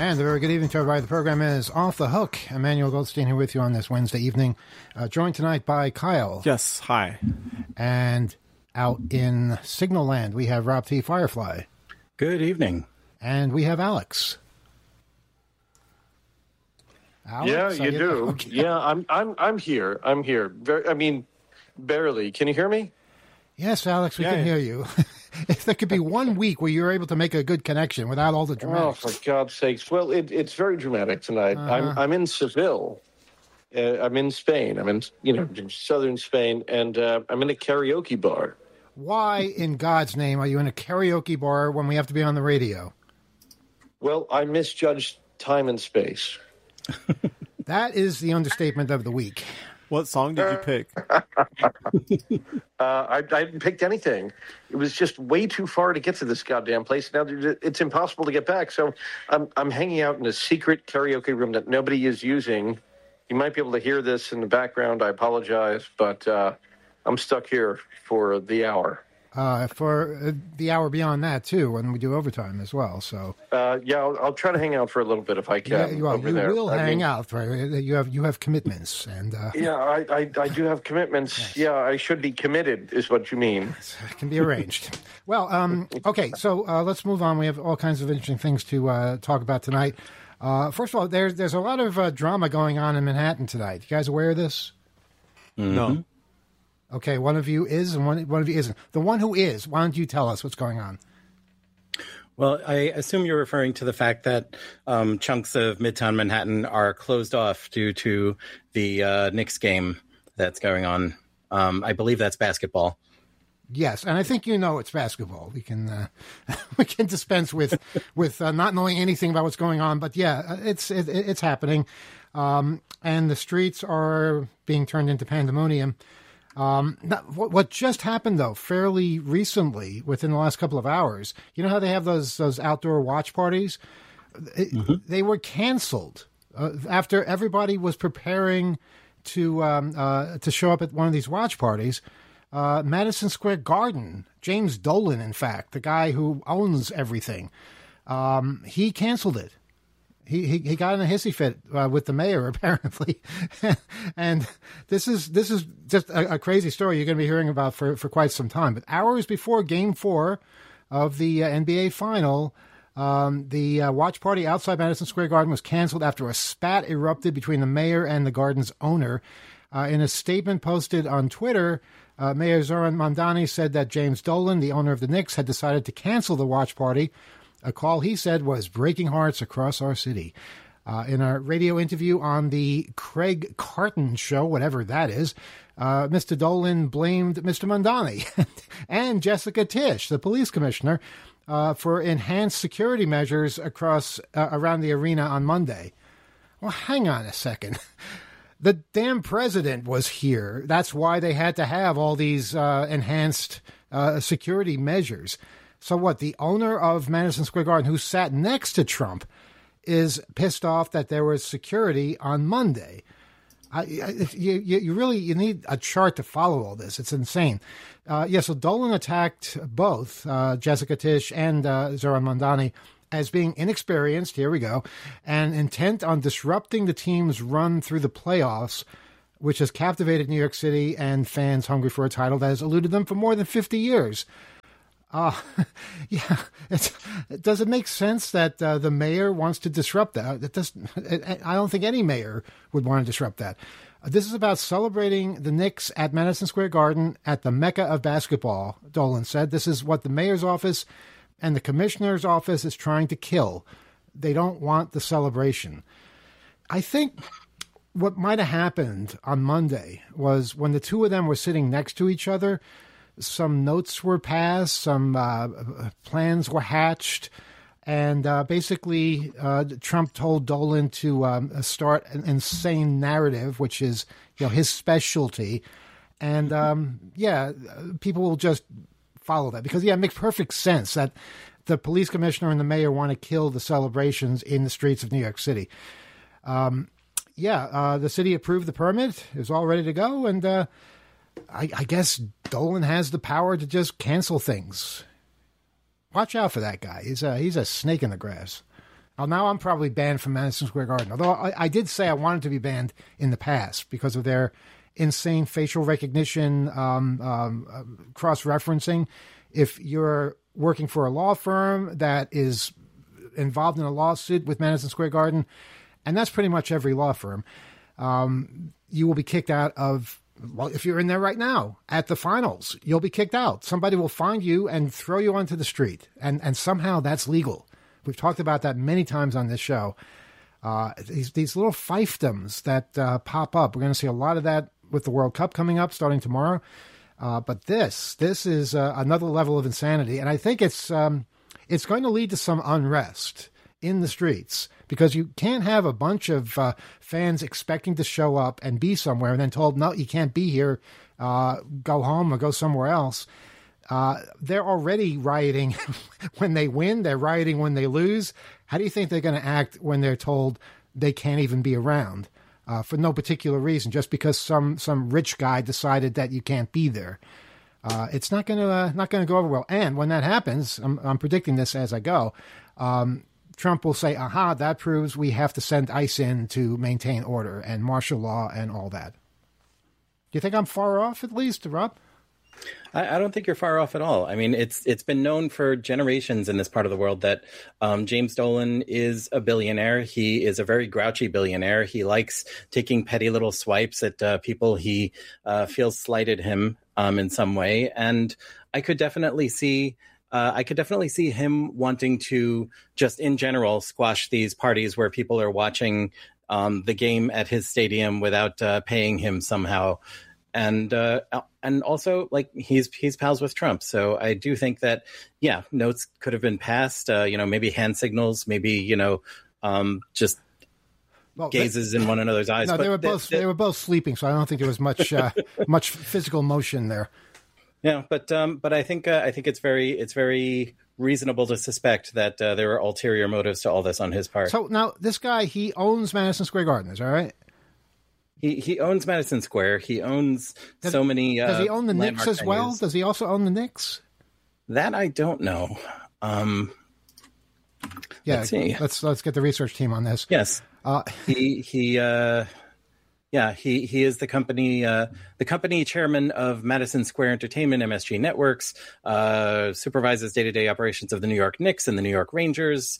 And a very good evening to everybody. The program is Off the Hook. Emmanuel Goldstein here with you on this Wednesday evening. Joined tonight by Kyle. Yes, hi. And out in Signal Land, we have Rob T. Firefly. Good evening. And we have Alex. Alex, yeah, you do. Okay. Yeah, I'm here. I'm here. Barely. Can you hear me? Yes, Alex, we can hear you. If there could be 1 week where you're able to make a good connection without all the dramatics. Oh, for God's sakes. Well, it's very dramatic tonight. I'm in Seville. I'm in Spain. I'm in, southern Spain, and I'm in a karaoke bar. Why, in God's name, are you in a karaoke bar when we have to be on the radio? Well, I misjudged time and space. That is the understatement of the week. What song did you pick? I hadn't picked anything. It was just way too far to get to this goddamn place. Now it's impossible to get back. So I'm hanging out in a secret karaoke room that nobody is using. You might be able to hear this in the background. I apologize, but I'm stuck here for the hour. For the hour beyond that, too, when we do overtime as well. So I'll try to hang out for a a little bit if I can. Yeah, you will hang out, right? You have commitments, and I do have commitments. Yes. Yeah, I should be committed, is what you mean. It can be arranged. Well, okay, so let's move on. We have all kinds of interesting things to talk about tonight. First of all, there's a lot of drama going on in Manhattan tonight. You guys aware of this? Mm-hmm. No. Okay, one of you is and one of you isn't. The one who is, why don't you tell us what's going on? Well, I assume you're referring to the fact that chunks of Midtown Manhattan are closed off due to the Knicks game that's going on. I believe that's basketball. Yes, and I think it's basketball. We can we can dispense with not knowing anything about what's going on, but yeah, it's happening, and the streets are being turned into pandemonium. What just happened, though, fairly recently, within the last couple of hours, you know how they have those outdoor watch parties? They were canceled after everybody was preparing to show up at one of these watch parties. Madison Square Garden, James Dolan, in fact, the guy who owns everything, he canceled it. He got in a hissy fit with the mayor, apparently. And this is just a crazy story you're going to be hearing about for quite some time. But hours before Game 4 of the NBA Final, the watch party outside Madison Square Garden was canceled after a spat erupted between the mayor and the Garden's owner. In a statement posted on Twitter, Mayor Zoran Mandani said that James Dolan, the owner of the Knicks, had decided to cancel the watch party. A call, he said, was breaking hearts across our city. In a radio interview on the Craig Carton show, whatever that is, Mr. Dolan blamed Mr. Mandani and Jessica Tisch, the police commissioner, for enhanced security measures around the arena on Monday. Well, hang on a second. The damn president was here. That's why they had to have all these enhanced security measures. So what, the owner of Madison Square Garden, who sat next to Trump, is pissed off that there was security on Monday. You need a chart to follow all this. It's insane. So Dolan attacked both Jessica Tisch and Zoran Mandani as being inexperienced, here we go, and intent on disrupting the team's run through the playoffs, which has captivated New York City and fans hungry for a title that has eluded them for more than 50 years. Does it make sense that the mayor wants to disrupt that? I don't think any mayor would want to disrupt that. This is about celebrating the Knicks at Madison Square Garden at the Mecca of basketball, Dolan said. This is what the mayor's office and the commissioner's office is trying to kill. They don't want the celebration. I think what might have happened on Monday was when the two of them were sitting next to each other, some notes were passed, some plans were hatched, and basically Trump told Dolan to start an insane narrative, which is his specialty, and people will just follow that because it makes perfect sense that the police commissioner and the mayor want to kill the celebrations in the streets of New York City. The city approved the permit; it was all ready to go, and I guess Dolan has the power to just cancel things. Watch out for that guy. He's a snake in the grass. Well, now I'm probably banned from Madison Square Garden. Although I did say I wanted to be banned in the past because of their insane facial recognition, cross-referencing. If you're working for a law firm that is involved in a lawsuit with Madison Square Garden, and that's pretty much every law firm, you will be kicked out of. Well, if you're in there right now at the finals, you'll be kicked out. Somebody will find you and throw you onto the street, and somehow that's legal. We've talked about that many times on this show. These little fiefdoms that pop up. We're going to see a lot of that with the World Cup coming up starting tomorrow. But this is another level of insanity, and I think it's going to lead to some unrest in the streets, because you can't have a bunch of fans expecting to show up and be somewhere and then told, no, you can't be here, go home or go somewhere else. They're already rioting when they win. They're rioting when they lose. How do you think they're going to act when they're told they can't even be around for no particular reason, just because some rich guy decided that you can't be there? It's not going to go over well. And when that happens, I'm predicting this as I go. Trump will say, aha, that proves we have to send ICE in to maintain order and martial law and all that. Do you think I'm far off, at least, Rob? I don't think you're far off at all. I mean, it's been known for generations in this part of the world that James Dolan is a billionaire. He is a very grouchy billionaire. He likes taking petty little swipes at people he feels slighted him in some way. And I could definitely see him wanting to just in general squash these parties where people are watching the game at his stadium without paying him somehow. And also, like, he's pals with Trump. So I do think that, yeah, notes could have been passed, maybe hand signals, maybe, just gazes in one another's eyes. No, but they were both sleeping, so I don't think there was much physical motion there. Yeah, but I think it's very reasonable to suspect that there are ulterior motives to all this on his part. So now this guy, he owns Madison Square Garden, is that right? He owns Madison Square. He owns so many. Does he own the Knicks as well? Venues. Does he also own the Knicks? That I don't know. Yeah, let's see. Let's get the research team on this. Yes, he is the company chairman of Madison Square Entertainment, MSG Networks, supervises day-to-day operations of the New York Knicks and the New York Rangers.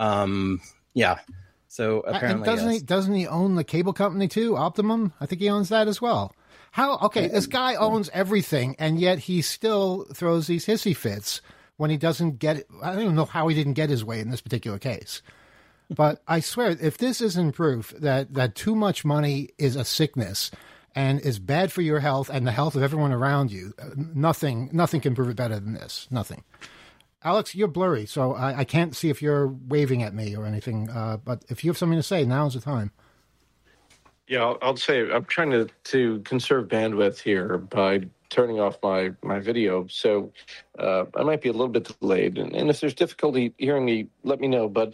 So apparently, and doesn't he own the cable company too, Optimum? I think he owns that as well. How? Okay, this guy owns everything, and yet he still throws these hissy fits when he doesn't get it. I don't even know how he didn't get his way in this particular case. But I swear, if this isn't proof that too much money is a sickness and is bad for your health and the health of everyone around you, nothing can prove it better than this. Nothing. Alex, you're blurry, so I can't see if you're waving at me or anything. But if you have something to say, now's the time. Yeah, I'll say I'm trying to conserve bandwidth here by turning off my video. So I might be a little bit delayed. And if there's difficulty hearing me, let me know. But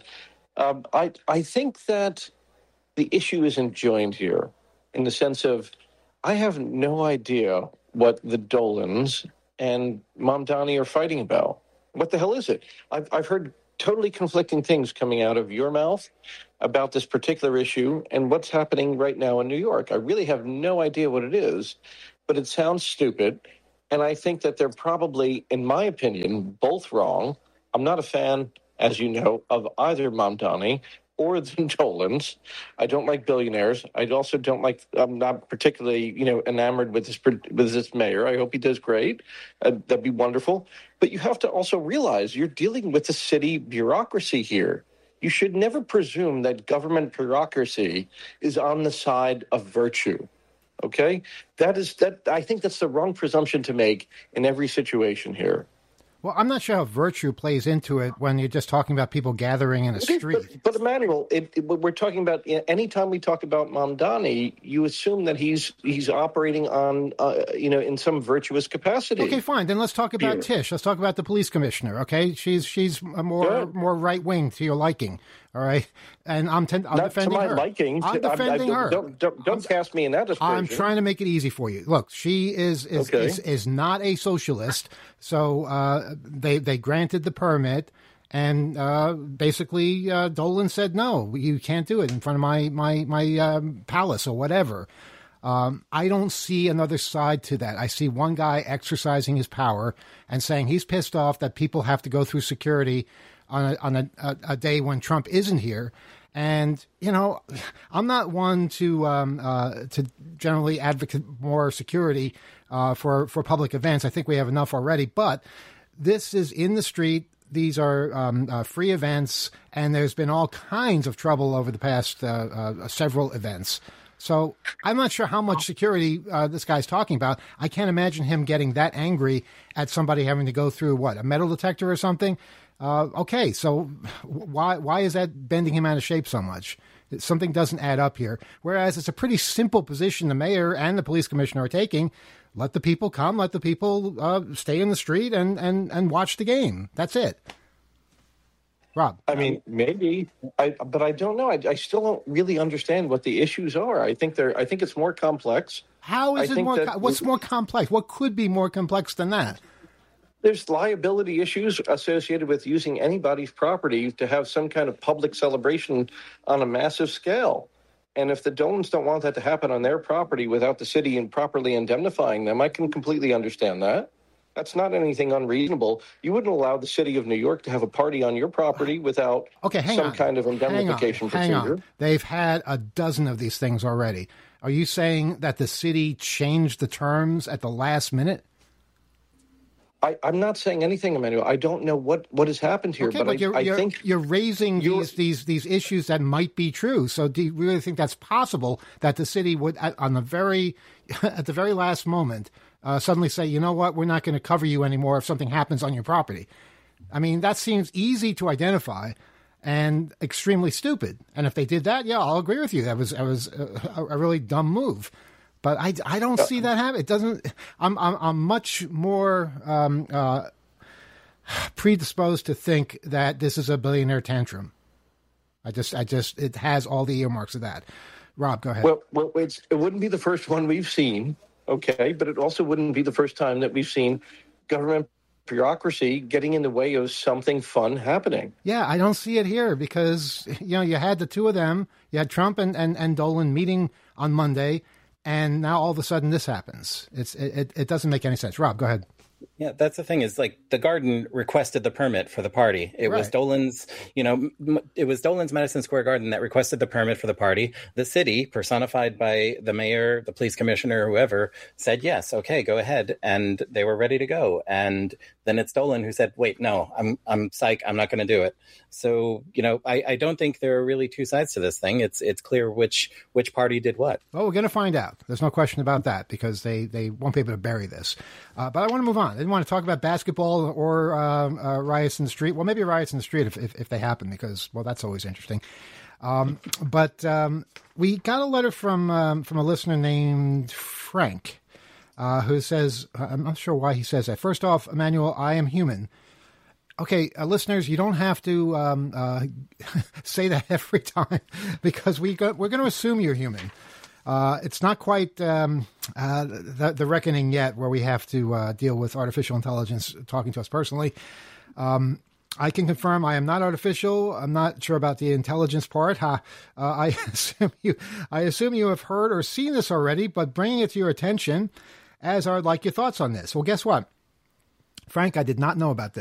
I think that the issue isn't joined here in the sense of I have no idea what the Dolans and Mamdani are fighting about. What the hell is it? I've heard totally conflicting things coming out of your mouth about this particular issue and what's happening right now in New York. I really have no idea what it is, but it sounds stupid. And I think that they're probably, in my opinion, both wrong. I'm not a fan, as you know, of either Mamdani or the Dolans. I don't like billionaires. I also don't like, I'm not particularly, enamored with this mayor. I hope he does great. That'd be wonderful. But you have to also realize you're dealing with the city bureaucracy here. You should never presume that government bureaucracy is on the side of virtue. Okay? I think that's the wrong presumption to make in every situation here. Well, I'm not sure how virtue plays into it when you're just talking about people gathering in a street. But Emmanuel, we're talking about anytime we talk about Mamdani, you assume that he's operating on, in some virtuous capacity. Okay, fine. Then let's talk about Tish. Let's talk about the police commissioner. Okay, she's more right wing to your liking. All right, and I'm defending her. Liking. I'm defending her. Don't cast me in that dispersion. I'm trying to make it easy for you. Look, she is not a socialist, so they granted the permit, And basically, Dolan said, no, you can't do it in front of my palace or whatever. I don't see another side to that. I see one guy exercising his power and saying he's pissed off that people have to go through security on a day when Trump isn't here. And, you know, I'm not one to generally advocate more security for public events. I think we have enough already. But this is in the street. These are free events, and there's been all kinds of trouble over the past several events. So I'm not sure how much security this guy's talking about. I can't imagine him getting that angry at somebody having to go through, what, a metal detector or something? Okay, so why is that bending him out of shape so much? Something doesn't add up here. Whereas it's a pretty simple position the mayor and the police commissioner are taking. Let the people come. Let the people stay in the street and watch the game. That's it. Rob. I mean, maybe, but I don't know. I still don't really understand what the issues are. I think it's more complex. How is it more? What's more complex? What could be more complex than that? There's liability issues associated with using anybody's property to have some kind of public celebration on a massive scale. And if the Dolans don't want that to happen on their property without the city properly indemnifying them, I can completely understand that. That's not anything unreasonable. You wouldn't allow the city of New York to have a party on your property without some kind of indemnification procedure. Hang on. They've had a dozen of these things already. Are you saying that the city changed the terms at the last minute? I'm not saying anything, Emmanuel. I don't know what has happened here, but I think you're raising these issues that might be true. So do you really think that's possible that the city would, at the very last moment, suddenly say, you know what, we're not going to cover you anymore if something happens on your property? I mean, that seems easy to identify and extremely stupid. And if they did that, yeah, I'll agree with you. That was a really dumb move. But I don't see that happen. It doesn't. I'm much more predisposed to think that this is a billionaire tantrum. It has all the earmarks of that. Rob, go ahead. Well, it wouldn't be the first one we've seen, okay, but it also wouldn't be the first time that we've seen government bureaucracy getting in the way of something fun happening. Yeah, I don't see it here because you had the two of them. You had Trump and Dolan meeting on Monday. And now all of a sudden this happens. It doesn't make any sense. Rob, go ahead. Yeah, that's the thing is like the Garden requested the permit for the party. It was Dolan's, it was Dolan's Madison Square Garden that requested the permit for the party. The city, personified by the mayor, the police commissioner, whoever, said, yes, okay, go ahead. And they were ready to go. And then it's Dolan who said, wait, no, I'm psych. I'm not going to do it. So, I don't think there are really two sides to this thing. It's clear which party did what. Well, we're going to find out. There's no question about that because they won't be able to bury this. But I want to move on. I didn't want to talk about basketball or riots in the street. Well, maybe riots in the street if they happen because, well, that's always interesting. But we got a letter from a listener named Frank who says, I'm not sure why he says that. First off, Emmanuel, I am human. Okay, listeners, you don't have to say that every time because we're going to assume you're human. It's not quite the reckoning yet where we have to deal with artificial intelligence talking to us personally. I can confirm I am not artificial. I'm not sure about the intelligence part. I assume you have heard or seen this already, but bringing it to your attention as I would like your thoughts on this. Well, guess what? Frank, I did not know about this.